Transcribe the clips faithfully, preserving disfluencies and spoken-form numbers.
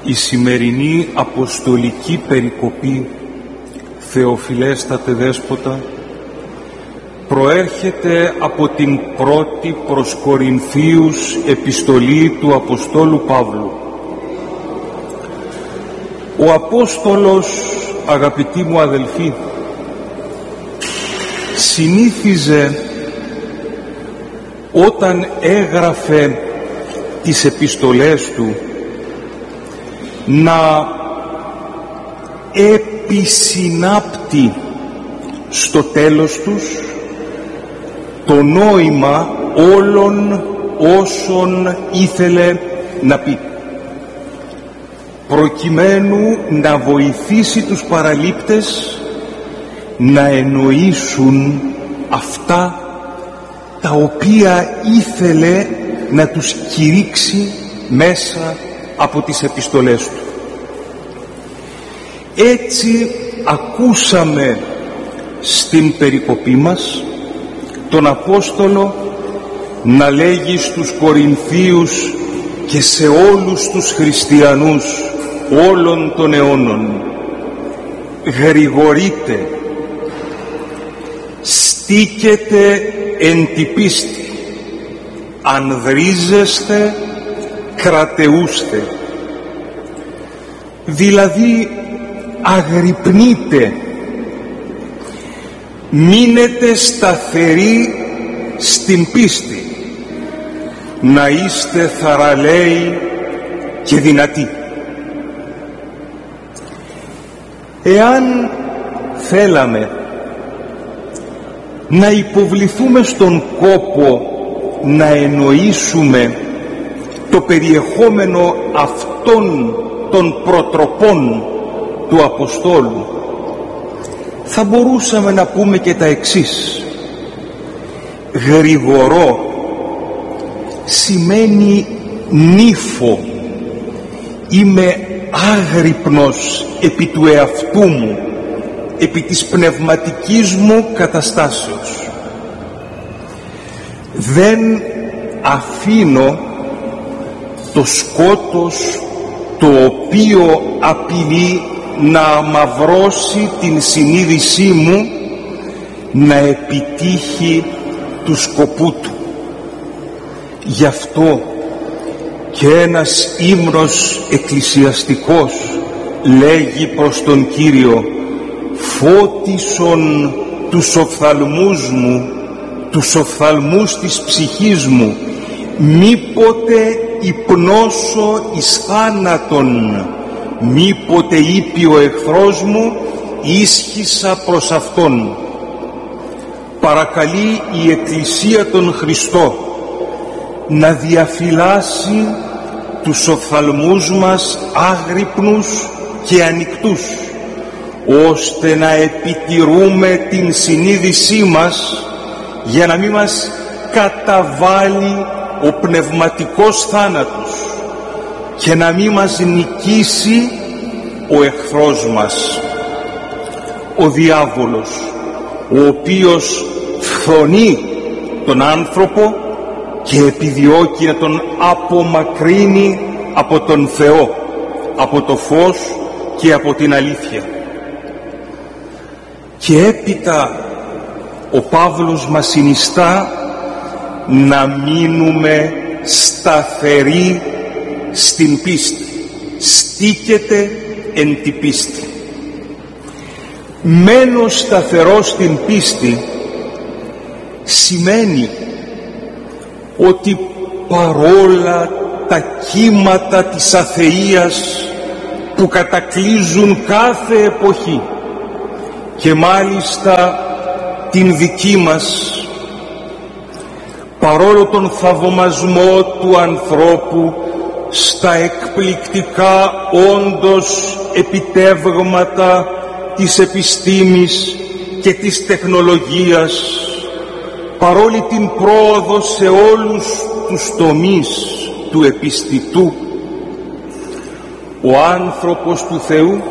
Η σημερινή αποστολική περικοπή, Θεοφιλέστατε Δέσποτα, προέρχεται από την πρώτη προς Κορινθίους επιστολή του Αποστόλου Παύλου. Ο Απόστολος, αγαπητοί μου αδελφοί, συνήθιζε όταν έγραφε τις επιστολές του να επισυνάπτει στο τέλος τους το νόημα όλων όσων ήθελε να πει, προκειμένου να βοηθήσει τους παραλήπτες να εννοήσουν αυτά τα οποία ήθελε να τους κηρύξει μέσα από τις επιστολές του. Έτσι ακούσαμε στην περικοπή μας τον Απόστολο να λέγει στους Κορινθίους και σε όλους τους χριστιανούς όλων των αιώνων: γρηγορείτε, στήκετε εν τη πίστη, ανδρίζεστε, κρατεούστε. Δηλαδή αγρυπνείτε, μείνετε σταθεροί στην πίστη, να είστε θαραλέοι και δυνατοί. Εάν θέλαμε να υποβληθούμε στον κόπο να εννοήσουμε το περιεχόμενο αυτών των προτροπών του Αποστόλου, θα μπορούσαμε να πούμε και τα εξής: γρηγορώ σημαίνει νύφο, είμαι άγρυπνος επί του εαυτού μου, επί της πνευματικής μου καταστάσεως. Δεν αφήνω το σκότος το οποίο απειλεί να αμαυρώσει την συνείδησή μου να επιτύχει του σκοπού του. Γι' αυτό και ένας ύμνος εκκλησιαστικός λέγει προς τον Κύριο: φώτισον τους οφθαλμούς μου, τους οφθαλμούς της ψυχής μου, μήποτε υπνώσω εις θάνατον, μήποτε είπε ο εχθρός μου, ίσχυσα προς αυτόν. Παρακαλεί η Εκκλησία των Χριστό να διαφυλάσει τους οφθαλμούς μας άγρυπνους και ανοιχτούς, ώστε να επιτηρούμε την συνείδησή μας για να μην μας καταβάλει ο πνευματικός θάνατος και να μην μας νικήσει ο εχθρός μας, ο διάβολος, ο οποίος φθονεί τον άνθρωπο και επιδιώκει να τον απομακρύνει από τον Θεό, από το φως και από την αλήθεια. Και έπειτα ο Παύλος μας συνιστά να μείνουμε σταθεροί στην πίστη. Στήκετε εν τη πίστη. Μένω σταθερό στην πίστη σημαίνει ότι παρόλα τα κύματα της αθείας που κατακλείζουν κάθε εποχή και μάλιστα την δική μας, παρόλο τον θαυμασμό του ανθρώπου στα εκπληκτικά όντως επιτεύγματα της επιστήμης και της τεχνολογίας, παρόλη την πρόοδο σε όλους τους τομείς του επιστητού, ο άνθρωπος του Θεού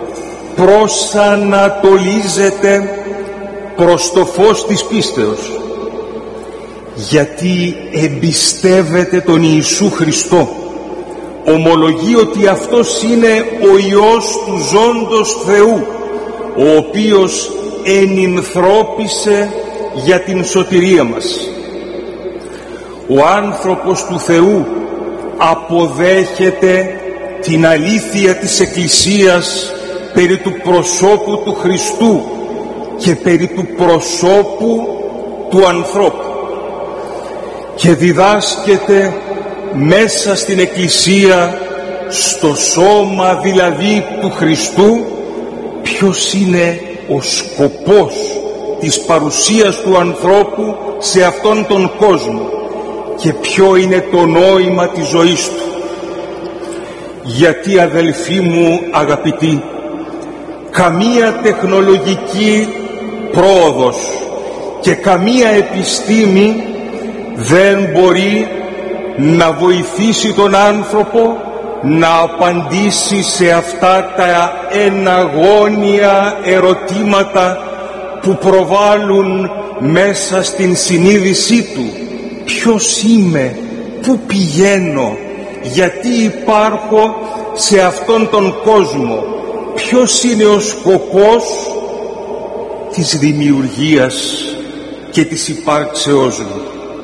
προσανατολίζεται προς το φως της πίστεως, γιατί εμπιστεύεται τον Ιησού Χριστό, ομολογεί ότι αυτός είναι ο Υιός του ζώντος Θεού, ο οποίος ενυνθρώπισε για την σωτηρία μας. Ο άνθρωπος του Θεού αποδέχεται την αλήθεια της Εκκλησίας περί του προσώπου του Χριστού και περί του προσώπου του ανθρώπου και διδάσκεται μέσα στην Εκκλησία, στο σώμα δηλαδή του Χριστού, ποιος είναι ο σκοπός της παρουσίας του ανθρώπου σε αυτόν τον κόσμο και ποιο είναι το νόημα της ζωής του. Γιατί, αδελφοί μου αγαπητοί, καμία τεχνολογική πρόοδος και καμία επιστήμη δεν μπορεί να βοηθήσει τον άνθρωπο να απαντήσει σε αυτά τα εναγώνια ερωτήματα που προβάλλουν μέσα στην συνείδησή του. Ποιος είμαι, πού πηγαίνω, γιατί υπάρχω σε αυτόν τον κόσμο, ποιος είναι ο σκοπός της δημιουργίας και της υπάρξεώς μου.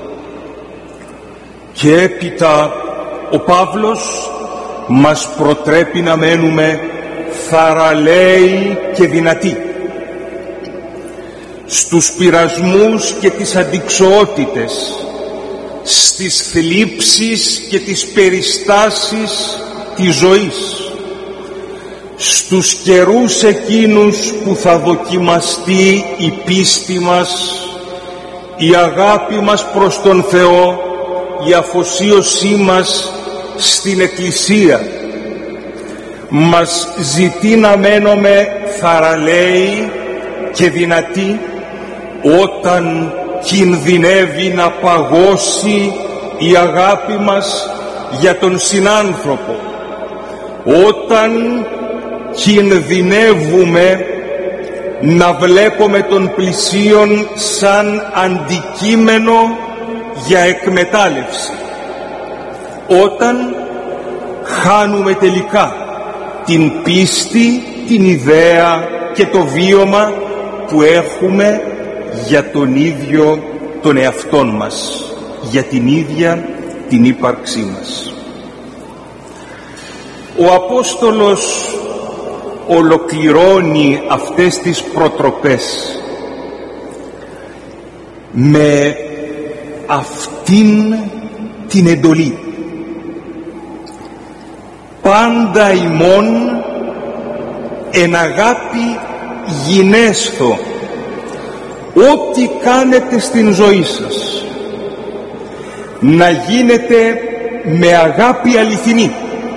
Και έπειτα ο Παύλος μας προτρέπει να μένουμε θαραλέοι και δυνατοί στους πειρασμούς και τις αντιξοότητες, στις θλίψεις και τις περιστάσεις της ζωής, στους καιρούς εκείνους που θα δοκιμαστεί η πίστη μας, η αγάπη μας προς τον Θεό, η αφοσίωσή μας στην Εκκλησία. Μας ζητεί να μένουμε θαραλέοι και δυνατοί όταν κινδυνεύει να παγώσει η αγάπη μας για τον συνάνθρωπο, όταν κινδυνεύουμε να βλέπουμε τον πλησίον σαν αντικείμενο για εκμετάλλευση, όταν χάνουμε τελικά την πίστη, την ιδέα και το βίωμα που έχουμε για τον ίδιο τον εαυτόν μας, για την ίδια την ύπαρξή μας. Ο Απόστολος ολοκληρώνει αυτές τις προτροπές με αυτήν την εντολή: πάντα ημών εν αγάπη γινέσθω, ό,τι κάνετε στην ζωή σας να γίνεται με αγάπη αληθινή,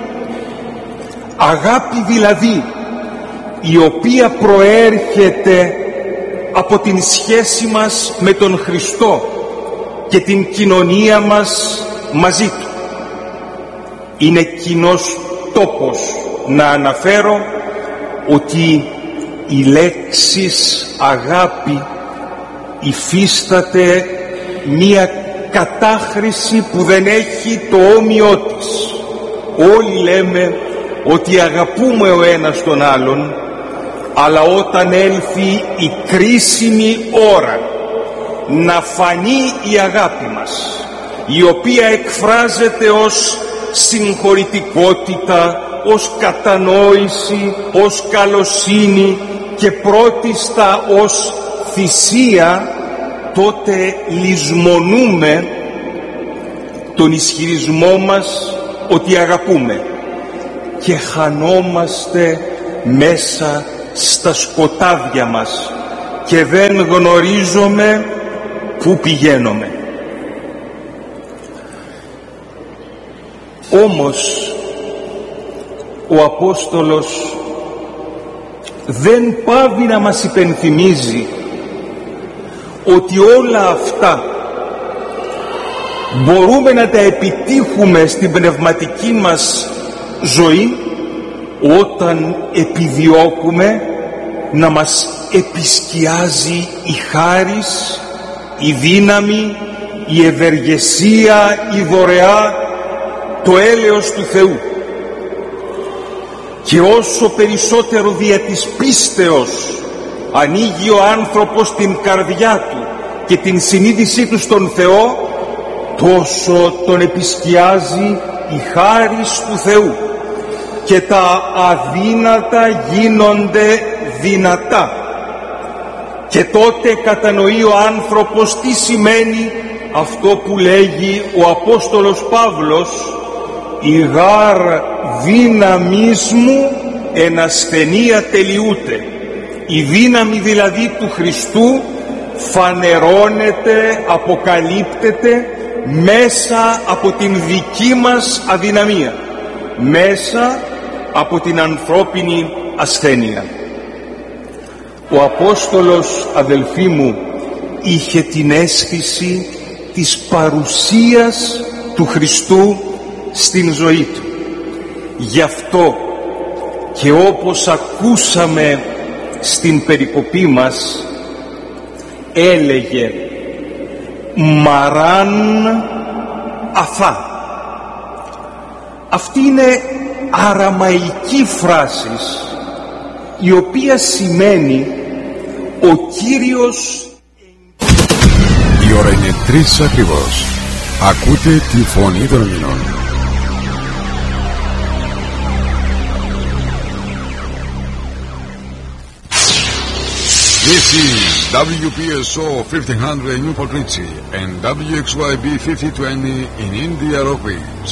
αγάπη δηλαδή η οποία προέρχεται από την σχέση μας με τον Χριστό και την κοινωνία μας μαζί Του. Είναι κοινός τόπος να αναφέρω ότι η λέξης αγάπη υφίσταται μία κατάχρηση που δεν έχει το όμοιό της. Όλοι λέμε ότι αγαπούμε ο ένας τον άλλον, αλλά όταν έλθει η κρίσιμη ώρα να φανεί η αγάπη μας, η οποία εκφράζεται ως συγχωρητικότητα, ως κατανόηση, ως καλοσύνη και πρώτιστα ως θυσία, τότε λησμονούμε τον ισχυρισμό μας ότι αγαπούμε και χανόμαστε μέσα στα σκοτάδια μας και δεν γνωρίζουμε πού πηγαίνουμε. Όμως ο Απόστολος δεν πάβει να μας υπενθυμίζει ότι όλα αυτά μπορούμε να τα επιτύχουμε στην πνευματική μας ζωή όταν επιδιώκουμε να μας επισκιάζει η χάρις, η δύναμη, η ευεργεσία, η δωρεά, το έλεος του Θεού. Και όσο περισσότερο δια της πίστεως ανοίγει ο άνθρωπος την καρδιά του και την συνείδησή του στον Θεό, τόσο τον επισκιάζει η χάρις του Θεού και τα αδύνατα γίνονται δυνατά. Και τότε κατανοεί ο άνθρωπος τι σημαίνει αυτό που λέγει ο Απόστολος Παύλος: «Η γάρ δύναμις μου εν ασθενεία τελειούται». Η δύναμη δηλαδή του Χριστού φανερώνεται, αποκαλύπτεται μέσα από την δική μας αδυναμία, μέσα από την ανθρώπινη ασθένεια. Ο Απόστολος, αδελφοί μου, είχε την αίσθηση της παρουσίας του Χριστού στην ζωή του. Γι' αυτό και όπως ακούσαμε στην περικοπή μας, έλεγε «Μαράν αφά». Αυτή είναι αραμαϊκή φράση, η οποία σημαίνει «Ο Κύριος». Η ώρα είναι τρεις ακριβώς. Ακούτε τη φωνή των Ελλήνων. This is W P S O fifteen hundred Newport Richie and W X Y B fifty twenty in India Rockies.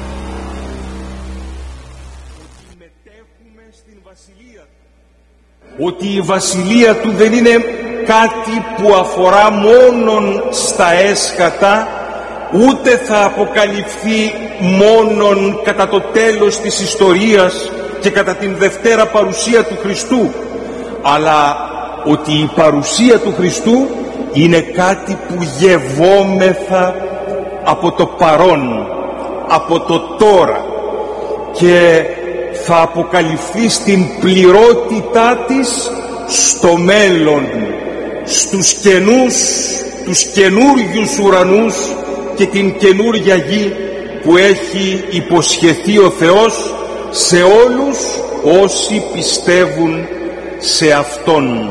Ότι η βασιλεία του δεν είναι κάτι που αφορά μόνον στα έσχατα, ούτε θα αποκαλυφθεί μόνον κατά το τέλος της ιστορίας και κατά την δευτέρα παρουσία του Χριστού, αλλά ότι η παρουσία του Χριστού είναι κάτι που γευόμεθα από το παρόν, από το τώρα, και θα αποκαλυφθεί στην πληρότητά της στο μέλλον, στους καινούς, τους καινούριους ουρανούς και την καινούρια γη που έχει υποσχεθεί ο Θεός σε όλους όσοι πιστεύουν σε Αυτόν.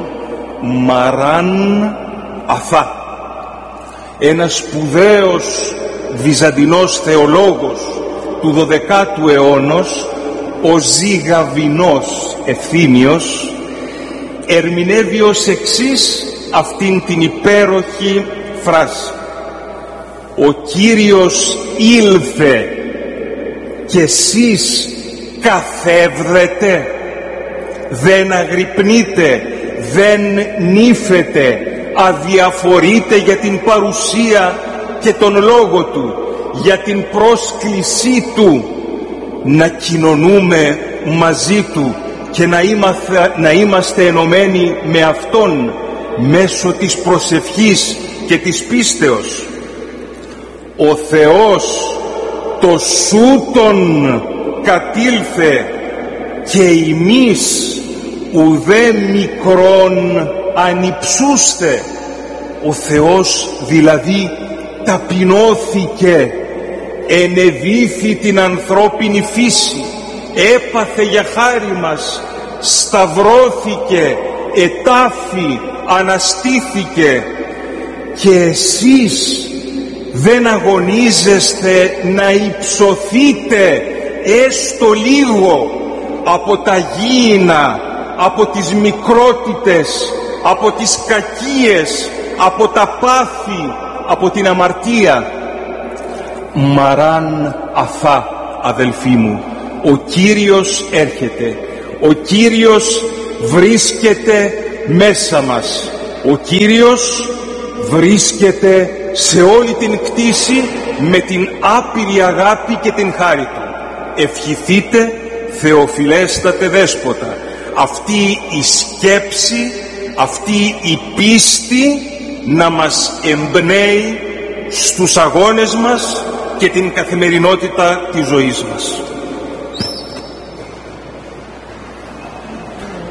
Μαράν αφά. Ένας σπουδαίος βυζαντινός θεολόγος του δωδεκάτου αιώνος, ο Ζηγαβινός Ευθύμιος, ερμηνεύει ως εξής αυτήν την υπέροχη φράση: «Ο Κύριος ήλθε και εσείς καθεύδετε, δεν αγρυπνείτε, δεν νύφετε, αδιαφορείτε για την παρουσία και τον λόγο Του, για την πρόσκλησή Του να κοινωνούμε μαζί Του και να είμαστε, να είμαστε ενωμένοι με Αυτόν μέσω της προσευχής και της πίστεως. Ο Θεός το σούτον κατήλθε και ημείς ουδέ μικρόν ανυψούστε». Ο Θεός δηλαδή ταπεινώθηκε, ενεδύθη την ανθρώπινη φύση, έπαθε για χάρη μας, σταυρώθηκε, ετάφη, αναστήθηκε, και εσείς δεν αγωνίζεστε να υψωθείτε έστω λίγο από τα γήινα, από τις μικρότητες, από τις κακίες, από τα πάθη, από την αμαρτία. Μαράν αφά, αδελφοί μου, ο Κύριος έρχεται, ο Κύριος βρίσκεται μέσα μας, ο Κύριος βρίσκεται σε όλη την κτήση με την άπειρη αγάπη και την χάρη Του. Ευχηθείτε, Θεοφιλέστατε Δέσποτα, αυτή η σκέψη, αυτή η πίστη να μας εμπνέει στους αγώνες μας και την καθημερινότητα της ζωής μας.